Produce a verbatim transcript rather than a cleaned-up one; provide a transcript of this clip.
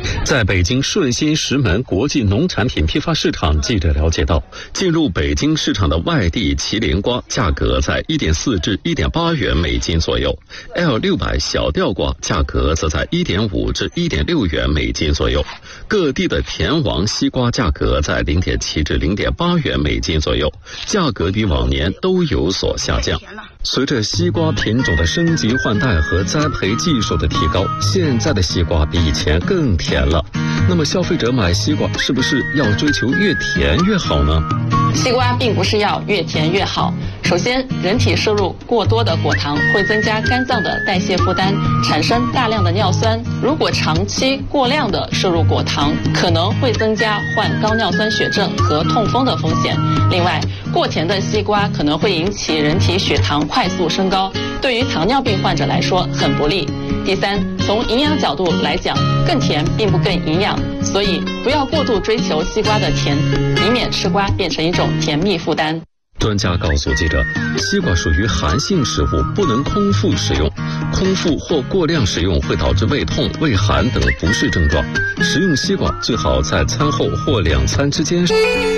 在北京顺心石门国际农产品批发市场，记者了解到，进入北京市场的外地麒麟瓜价格在 一点四 至 一点八 元每斤左右 ，L 六百 小吊瓜价格则在 一点五 至 一点六 元每斤左右。各地的甜王西瓜价格在 零点七 至 零点八 元每斤左右，价格比往年都有所下降。随着西瓜品种的升级换代和栽培技术的提高，现在的西瓜比以前更甜了。那么消费者买西瓜是不是要追求越甜越好呢？ 西瓜并不是要越甜越好。首先，人体摄入过多的果糖会增加肝脏的代谢负担，产生大量的尿酸。如果长期过量的摄入果糖，可能会增加患高尿酸血症和痛风的风险。另外，过甜的西瓜可能会引起人体血糖快速升高，对于糖尿病患者来说很不利。第三，从营养角度来讲，更甜并不更营养，所以不要过度追求西瓜的甜，以免吃瓜变成一种甜蜜负担。 专家告诉记者，西瓜属于寒性食物，不能空腹食用，空腹或过量食用会导致胃痛、胃寒等不适症状。食用西瓜最好在餐后或两餐之间。